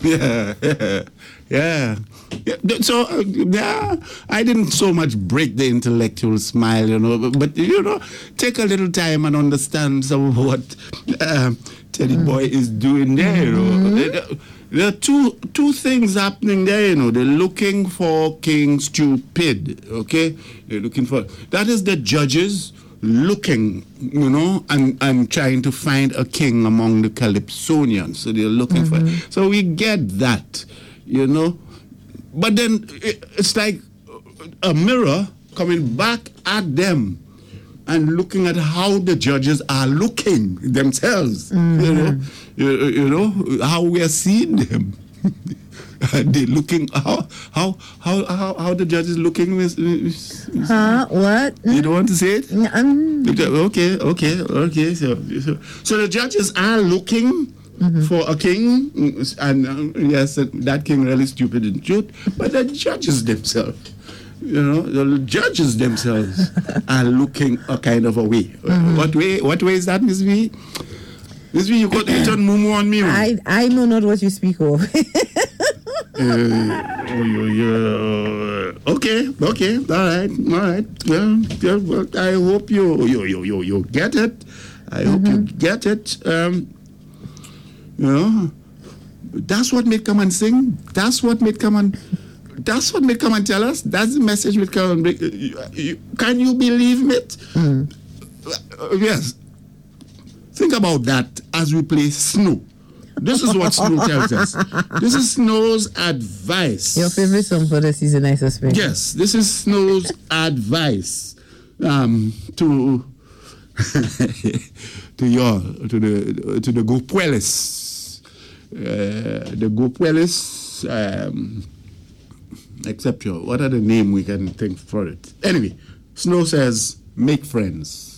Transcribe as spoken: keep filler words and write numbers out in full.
Yeah, yeah, yeah. Yeah, so uh, yeah, I didn't so much break the intellectual smile, you know, but, but you know, take a little time and understand some of what uh, Teddy mm. Boy is doing there. Mm-hmm. You know, there are two two things happening there. You know, they're looking for King Stupid. Okay, they're looking for that is the judges looking, you know, and, and trying to find a king among the Calypsonians. So they're looking mm-hmm. for. So we get that, you know. But then it's like a mirror coming back at them and looking at how the judges are looking themselves. Mm-hmm. You know, you, you know how we are seeing them. They looking how how how how how the judges looking. Miss, miss, miss, huh? What? You don't want to say it? Um, okay, okay, okay. So, so, so the judges are looking mm-hmm. for a king, and uh, yes, that king really stupid in truth. But the judges themselves, you know, the judges themselves are looking a kind of a way. Mm-hmm. What way? What way is that, Miss V? Miss V, you got to turn mumu on me. I I know not what you speak of. Uh, oh, you, you, uh, okay, okay, all right, all right. Well, yeah, well, I hope you you you you, you get it. I mm-hmm. hope you get it. Um, you know, that's what made come and sing. That's what made come and. That's what made come and tell us. That's the message made come and bring. You, you, can you believe it? Mm. Uh, yes. Think about that as we play Snow. This is what Snow tells us. This is Snow's advice. Your favorite song for the season, I suspect. Yes, this is Snow's advice um, to to your to the to the Gopuelis, uh, the Gopuelis. Um, except your, what are the name we can think for it? Anyway, Snow says, make friends.